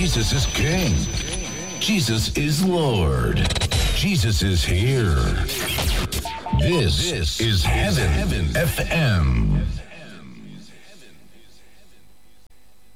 Jesus is King. Jesus is Lord. Jesus is here. This is Heaven FM.